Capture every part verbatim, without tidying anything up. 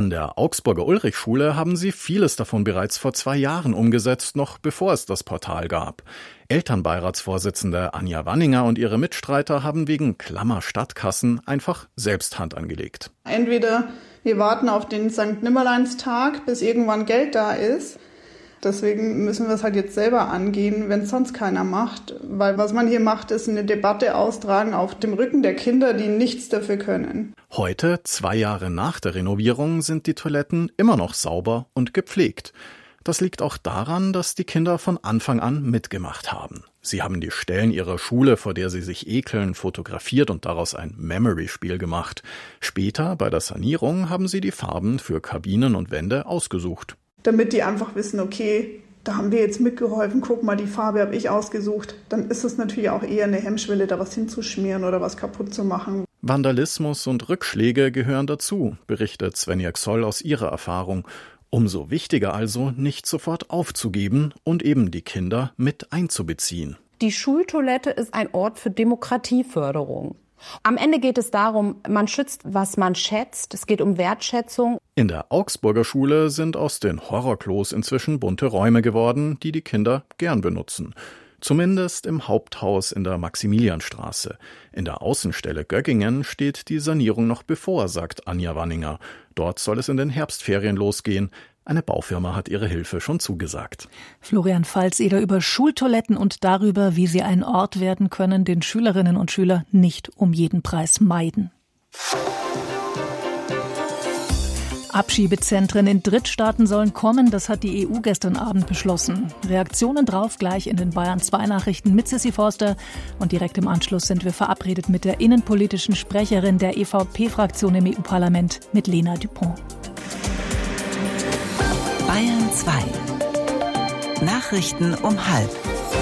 An der Augsburger Ulrichschule haben sie vieles davon bereits vor zwei Jahren umgesetzt, noch bevor es das Portal gab. Elternbeiratsvorsitzende Anja Wanninger und ihre Mitstreiter haben wegen klammer Stadtkassen einfach selbst Hand angelegt. Entweder wir warten auf den Sankt Nimmerleinstag, bis irgendwann Geld da ist. Deswegen müssen wir es halt jetzt selber angehen, wenn es sonst keiner macht. Weil was man hier macht, ist eine Debatte austragen auf dem Rücken der Kinder, die nichts dafür können. Heute, zwei Jahre nach der Renovierung, sind die Toiletten immer noch sauber und gepflegt. Das liegt auch daran, dass die Kinder von Anfang an mitgemacht haben. Sie haben die Stellen ihrer Schule, vor der sie sich ekeln, fotografiert und daraus ein Memory-Spiel gemacht. Später, bei der Sanierung, haben sie die Farben für Kabinen und Wände ausgesucht. Damit die einfach wissen, okay, da haben wir jetzt mitgeholfen, guck mal, die Farbe habe ich ausgesucht. Dann ist es natürlich auch eher eine Hemmschwelle, da was hinzuschmieren oder was kaputt zu machen. Vandalismus und Rückschläge gehören dazu, berichtet Svenja Xoll aus ihrer Erfahrung. Umso wichtiger also, nicht sofort aufzugeben und eben die Kinder mit einzubeziehen. Die Schultoilette ist ein Ort für Demokratieförderung. Am Ende geht es darum, man schützt, was man schätzt. Es geht um Wertschätzung. In der Augsburger Schule sind aus den Horrorklos inzwischen bunte Räume geworden, die die Kinder gern benutzen. Zumindest im Haupthaus in der Maximilianstraße. In der Außenstelle Göggingen steht die Sanierung noch bevor, sagt Anja Wanninger. Dort soll es in den Herbstferien losgehen. Eine Baufirma hat ihre Hilfe schon zugesagt. Florian Pfalzeder über Schultoiletten und darüber, wie sie ein Ort werden können, den Schülerinnen und Schüler nicht um jeden Preis meiden. Abschiebezentren in Drittstaaten sollen kommen, das hat die E U gestern Abend beschlossen. Reaktionen drauf gleich in den Bayern zwei Nachrichten mit Sissi Forster. Und direkt im Anschluss sind wir verabredet mit der innenpolitischen Sprecherin der E V P-Fraktion im E U-Parlament, mit Lena Dupont. Bayern zwei. Nachrichten um halb.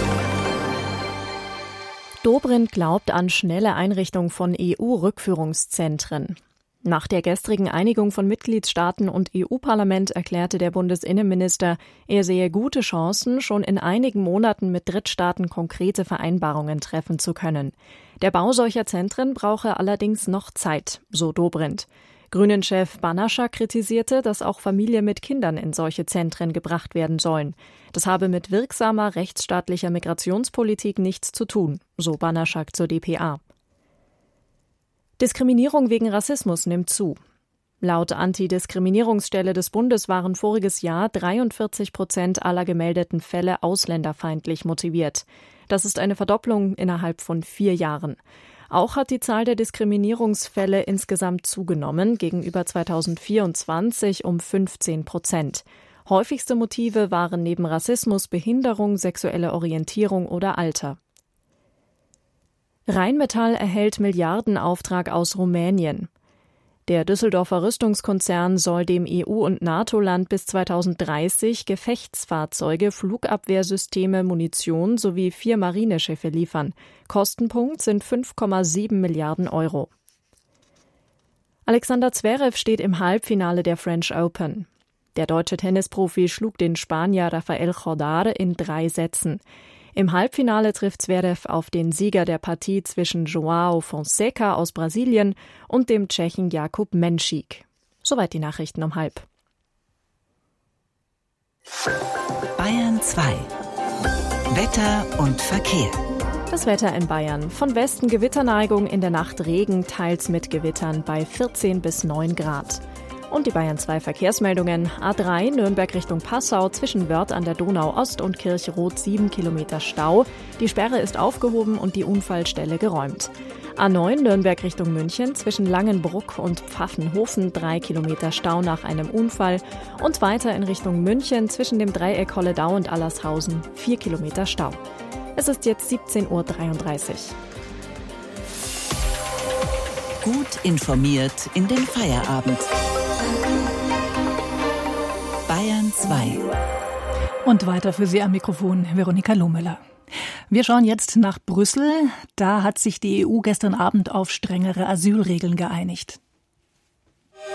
Dobrindt glaubt an schnelle Einrichtung von E U-Rückführungszentren. Nach der gestrigen Einigung von Mitgliedstaaten und E U-Parlament erklärte der Bundesinnenminister, er sehe gute Chancen, schon in einigen Monaten mit Drittstaaten konkrete Vereinbarungen treffen zu können. Der Bau solcher Zentren brauche allerdings noch Zeit, so Dobrindt. Grünen-Chef Banaschak kritisierte, dass auch Familien mit Kindern in solche Zentren gebracht werden sollen. Das habe mit wirksamer rechtsstaatlicher Migrationspolitik nichts zu tun, so Banaschak zur d p a. Diskriminierung wegen Rassismus nimmt zu. Laut Antidiskriminierungsstelle des Bundes waren voriges Jahr dreiundvierzig Prozent aller gemeldeten Fälle ausländerfeindlich motiviert. Das ist eine Verdopplung innerhalb von vier Jahren. Auch hat die Zahl der Diskriminierungsfälle insgesamt zugenommen, gegenüber zweitausendvierundzwanzig um fünfzehn Prozent. Häufigste Motive waren neben Rassismus Behinderung, sexuelle Orientierung oder Alter. Rheinmetall erhält Milliardenauftrag aus Rumänien. Der Düsseldorfer Rüstungskonzern soll dem E U- und NATO-Land bis zweitausenddreißig Gefechtsfahrzeuge, Flugabwehrsysteme, Munition sowie vier Marineschiffe liefern. Kostenpunkt sind fünf Komma sieben Milliarden Euro. Alexander Zverev steht im Halbfinale der French Open. Der deutsche Tennisprofi schlug den Spanier Rafael Jordar in drei Sätzen. Im Halbfinale trifft Zverev auf den Sieger der Partie zwischen João Fonseca aus Brasilien und dem Tschechen Jakub Menšík. Soweit die Nachrichten um halb. Bayern zwei. Wetter und Verkehr. Das Wetter in Bayern. Von Westen Gewitterneigung, in der Nacht Regen, teils mit Gewittern bei vierzehn bis neun Grad. Und die Bayern zwei Verkehrsmeldungen. A drei Nürnberg Richtung Passau zwischen Wörth an der Donau Ost und Kirchroth sieben Kilometer Stau. Die Sperre ist aufgehoben und die Unfallstelle geräumt. A neun Nürnberg Richtung München zwischen Langenbruck und Pfaffenhofen drei Kilometer Stau nach einem Unfall. Und weiter in Richtung München zwischen dem Dreieck Holledau und Allershausen vier Kilometer Stau. Es ist jetzt siebzehn Uhr dreiunddreißig. Gut informiert in den Feierabend. Bayern zwei. Und weiter für Sie am Mikrofon Veronika Lohmüller. Wir schauen jetzt nach Brüssel. Da hat sich die E U gestern Abend auf strengere Asylregeln geeinigt.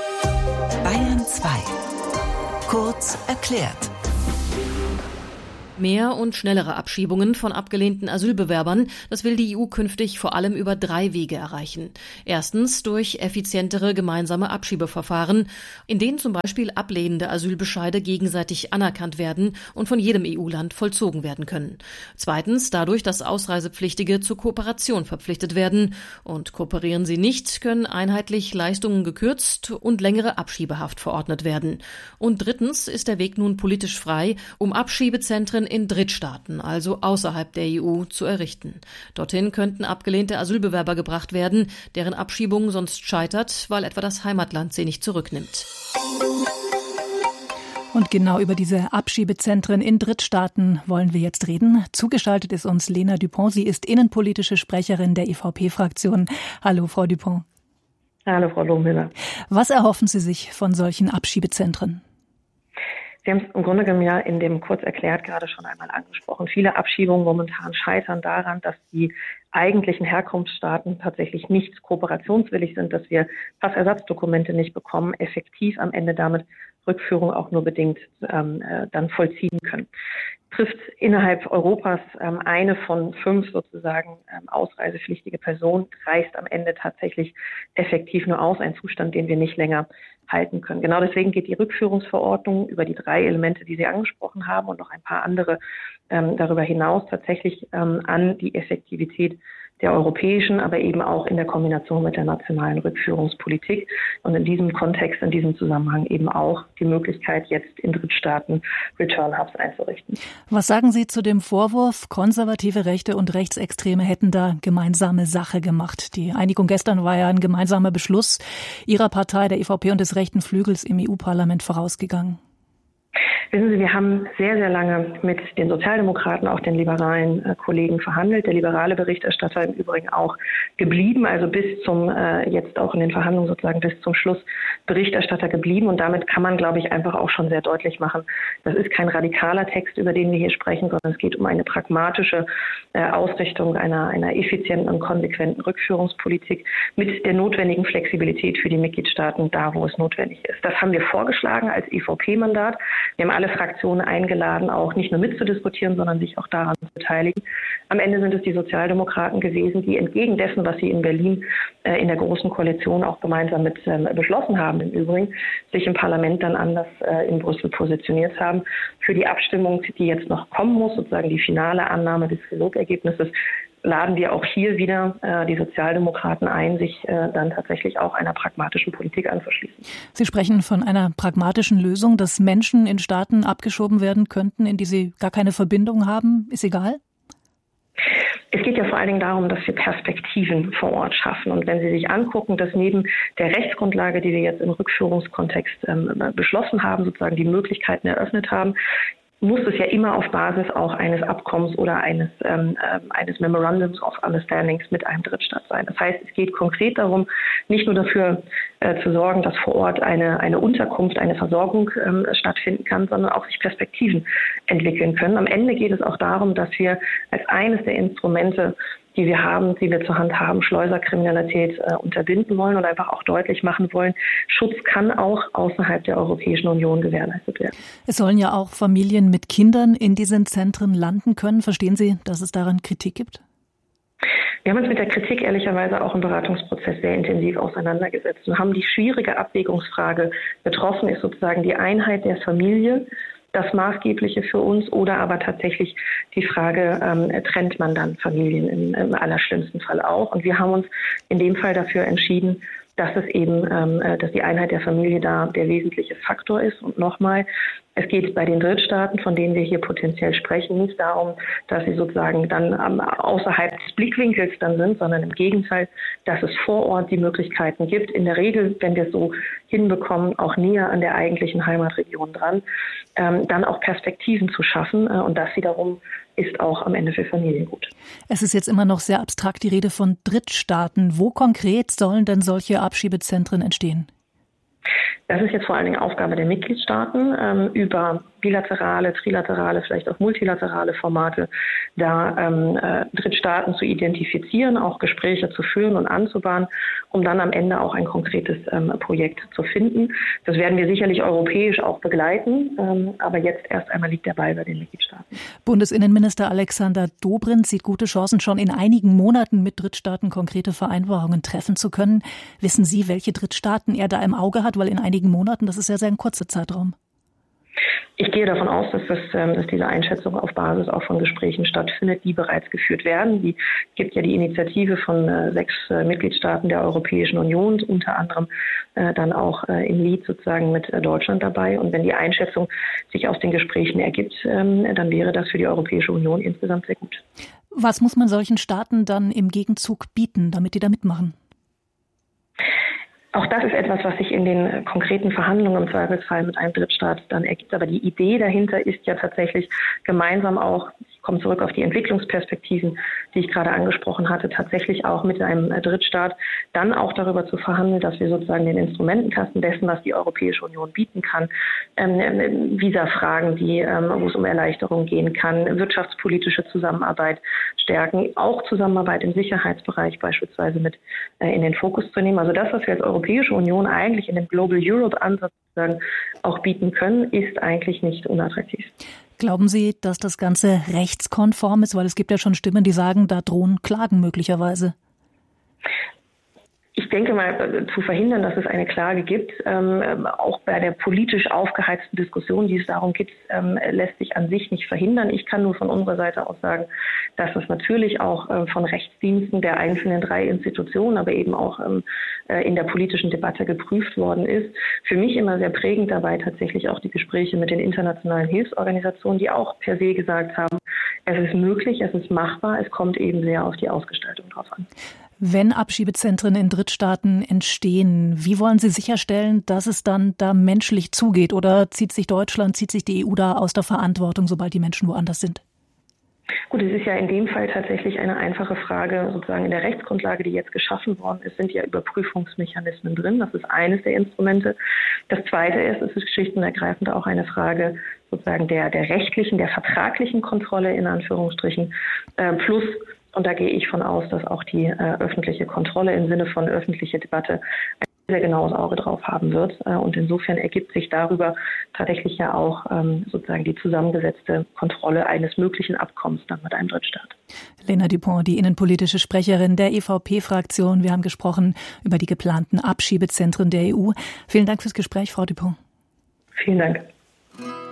Bayern zwei. Kurz erklärt. Mehr und schnellere Abschiebungen von abgelehnten Asylbewerbern, das will die E U künftig vor allem über drei Wege erreichen. Erstens durch effizientere gemeinsame Abschiebeverfahren, in denen zum Beispiel ablehnende Asylbescheide gegenseitig anerkannt werden und von jedem E U-Land vollzogen werden können. Zweitens dadurch, dass Ausreisepflichtige zur Kooperation verpflichtet werden. Und kooperieren sie nicht, können einheitlich Leistungen gekürzt und längere Abschiebehaft verordnet werden. Und drittens ist der Weg nun politisch frei, um Abschiebezentren in Drittstaaten, also außerhalb der E U, zu errichten. Dorthin könnten abgelehnte Asylbewerber gebracht werden, deren Abschiebung sonst scheitert, weil etwa das Heimatland sie nicht zurücknimmt. Und genau über diese Abschiebezentren in Drittstaaten wollen wir jetzt reden. Zugeschaltet ist uns Lena Dupont. Sie ist innenpolitische Sprecherin der E V P-Fraktion. Hallo, Frau Dupont. Hallo, Frau Lohmüller. Was erhoffen Sie sich von solchen Abschiebezentren? Sie haben es im Grunde genommen ja in dem kurz erklärt gerade schon einmal angesprochen. Viele Abschiebungen momentan scheitern daran, dass die eigentlichen Herkunftsstaaten tatsächlich nicht kooperationswillig sind, dass wir Passersatzdokumente nicht bekommen, effektiv am Ende damit Rückführung auch nur bedingt ähm, äh, dann vollziehen können. Trifft innerhalb Europas ähm, eine von fünf sozusagen ähm, ausreisepflichtige Personen, reicht am Ende tatsächlich effektiv nur aus, ein Zustand, den wir nicht länger halten können. Genau deswegen geht die Rückführungsverordnung über die drei Elemente, die Sie angesprochen haben und noch ein paar andere ähm, darüber hinaus tatsächlich ähm, an die Effektivität der europäischen, aber eben auch in der Kombination mit der nationalen Rückführungspolitik und in diesem Kontext, in diesem Zusammenhang eben auch die Möglichkeit, jetzt in Drittstaaten Return Hubs einzurichten. Was sagen Sie zu dem Vorwurf, konservative Rechte und Rechtsextreme hätten da gemeinsame Sache gemacht? Die Einigung gestern war ja ein gemeinsamer Beschluss Ihrer Partei, der E V P und des rechten Flügels im E U-Parlament vorausgegangen. Wissen Sie, wir haben sehr, sehr lange mit den Sozialdemokraten, auch den liberalen äh, Kollegen verhandelt. Der liberale Berichterstatter im Übrigen auch geblieben, also bis zum, äh, jetzt auch in den Verhandlungen sozusagen bis zum Schluss Berichterstatter geblieben. Und damit kann man, glaube ich, einfach auch schon sehr deutlich machen, das ist kein radikaler Text, über den wir hier sprechen, sondern es geht um eine pragmatische äh, Ausrichtung einer, einer effizienten und konsequenten Rückführungspolitik mit der notwendigen Flexibilität für die Mitgliedstaaten da, wo es notwendig ist. Das haben wir vorgeschlagen als E V P-Mandat. Wir haben alle Fraktionen eingeladen, auch nicht nur mitzudiskutieren, sondern sich auch daran zu beteiligen. Am Ende sind es die Sozialdemokraten gewesen, die entgegen dessen, was sie in Berlin äh, in der Großen Koalition auch gemeinsam mit ähm, beschlossen haben, im Übrigen, sich im Parlament dann anders äh, in Brüssel positioniert haben. Für die Abstimmung, die jetzt noch kommen muss, sozusagen die finale Annahme des Trilogergebnisses, laden wir auch hier wieder äh, die Sozialdemokraten ein, sich äh, dann tatsächlich auch einer pragmatischen Politik anzuschließen. Sie sprechen von einer pragmatischen Lösung, dass Menschen in Staaten abgeschoben werden könnten, in die sie gar keine Verbindung haben. Ist egal? Es geht ja vor allen Dingen darum, dass wir Perspektiven vor Ort schaffen. Und wenn Sie sich angucken, dass neben der Rechtsgrundlage, die wir jetzt im Rückführungskontext ähm, beschlossen haben, sozusagen die Möglichkeiten eröffnet haben, muss es ja immer auf Basis auch eines Abkommens oder eines, ähm, eines Memorandums of Understandings mit einem Drittstaat sein. Das heißt, es geht konkret darum, nicht nur dafür äh, zu sorgen, dass vor Ort eine, eine Unterkunft, eine Versorgung ähm, stattfinden kann, sondern auch sich Perspektiven entwickeln können. Am Ende geht es auch darum, dass wir als eines der Instrumente, die wir haben, die wir zur Hand haben, Schleuserkriminalität äh, unterbinden wollen und einfach auch deutlich machen wollen, Schutz kann auch außerhalb der Europäischen Union gewährleistet werden. Es sollen ja auch Familien mit Kindern in diesen Zentren landen können. Verstehen Sie, dass es daran Kritik gibt? Wir haben uns mit der Kritik ehrlicherweise auch im Beratungsprozess sehr intensiv auseinandergesetzt und haben die schwierige Abwägungsfrage betroffen, ist sozusagen die Einheit der Familie das Maßgebliche für uns oder aber tatsächlich die Frage, ähm, trennt man dann Familien im, im allerschlimmsten Fall auch. Und wir haben uns in dem Fall dafür entschieden, dass es eben, ähm, dass die Einheit der Familie da der wesentliche Faktor ist. Und nochmal, es geht bei den Drittstaaten, von denen wir hier potenziell sprechen, nicht darum, dass sie sozusagen dann ähm, außerhalb des Blickwinkels dann sind, sondern im Gegenteil, dass es vor Ort die Möglichkeiten gibt, in der Regel, wenn wir es so hinbekommen, auch näher an der eigentlichen Heimatregion dran, ähm, dann auch Perspektiven zu schaffen. Äh, und das wiederum ist auch am Ende für Familien gut. Es ist jetzt immer noch sehr abstrakt die Rede von Drittstaaten. Wo konkret sollen denn solche Abschiebezentren entstehen? Das ist jetzt vor allen Dingen Aufgabe der Mitgliedstaaten, ähm, über bilaterale, trilaterale, vielleicht auch multilaterale Formate da ähm, äh, Drittstaaten zu identifizieren, auch Gespräche zu führen und anzubahnen, um dann am Ende auch ein konkretes ähm, Projekt zu finden. Das werden wir sicherlich europäisch auch begleiten, ähm, aber jetzt erst einmal liegt der Ball bei den Mitgliedstaaten. Bundesinnenminister Alexander Dobrindt sieht gute Chancen, schon in einigen Monaten mit Drittstaaten konkrete Vereinbarungen treffen zu können. Wissen Sie, welche Drittstaaten er da im Auge hat? Weil in einigen Monaten, das ist ja sehr ein kurzer Zeitraum. Ich gehe davon aus, dass, das, dass diese Einschätzung auf Basis auch von Gesprächen stattfindet, die bereits geführt werden. Die gibt ja die Initiative von äh, sechs äh, Mitgliedstaaten der Europäischen Union, unter anderem äh, dann auch äh, im Lied sozusagen mit äh, Deutschland dabei. Und wenn die Einschätzung sich aus den Gesprächen ergibt, ähm, dann wäre das für die Europäische Union insgesamt sehr gut. Was muss man solchen Staaten dann im Gegenzug bieten, damit die da mitmachen? Auch das ist etwas, was sich in den konkreten Verhandlungen im Zweifelsfall mit einem Drittstaat dann ergibt. Aber die Idee dahinter ist ja tatsächlich gemeinsam auch, ich komme zurück auf die Entwicklungsperspektiven, die ich gerade angesprochen hatte, tatsächlich auch mit einem Drittstaat dann auch darüber zu verhandeln, dass wir sozusagen den Instrumentenkasten dessen, was die Europäische Union bieten kann, ähm, Visa-Fragen, die, ähm, wo es um Erleichterung gehen kann, wirtschaftspolitische Zusammenarbeit stärken, auch Zusammenarbeit im Sicherheitsbereich beispielsweise mit äh, in den Fokus zu nehmen. Also das, was wir als Europäische Union eigentlich in dem Global Europe-Ansatz auch bieten können, ist eigentlich nicht unattraktiv. Glauben Sie, dass das Ganze rechtskonform ist? Weil es gibt ja schon Stimmen, die sagen, da drohen Klagen möglicherweise. Ich denke mal, zu verhindern, dass es eine Klage gibt, ähm, auch bei der politisch aufgeheizten Diskussion, die es darum gibt, ähm, lässt sich an sich nicht verhindern. Ich kann nur von unserer Seite aus sagen, dass es natürlich auch äh, von Rechtsdiensten der einzelnen drei Institutionen, aber eben auch ähm, äh, in der politischen Debatte geprüft worden ist. Für mich immer sehr prägend dabei tatsächlich auch die Gespräche mit den internationalen Hilfsorganisationen, die auch per se gesagt haben, es ist möglich, es ist machbar, es kommt eben sehr auf die Ausgestaltung drauf an. Wenn Abschiebezentren in Drittstaaten entstehen, wie wollen Sie sicherstellen, dass es dann da menschlich zugeht? Oder zieht sich Deutschland, zieht sich die E U da aus der Verantwortung, sobald die Menschen woanders sind? Gut, es ist ja in dem Fall tatsächlich eine einfache Frage, sozusagen in der Rechtsgrundlage, die jetzt geschaffen worden ist, sind ja Überprüfungsmechanismen drin. Das ist eines der Instrumente. Das zweite ist, es ist schlicht und ergreifend auch eine Frage sozusagen der, der rechtlichen, der vertraglichen Kontrolle in Anführungsstrichen, äh, plus, und da gehe ich von aus, dass auch die äh, öffentliche Kontrolle im Sinne von öffentliche Debatte ein sehr genaues Auge drauf haben wird. Äh, und insofern ergibt sich darüber tatsächlich ja auch ähm, sozusagen die zusammengesetzte Kontrolle eines möglichen Abkommens dann mit einem Drittstaat. Lena Dupont, die innenpolitische Sprecherin der E V P-Fraktion. Wir haben gesprochen über die geplanten Abschiebezentren der E U. Vielen Dank fürs Gespräch, Frau Dupont. Vielen Dank.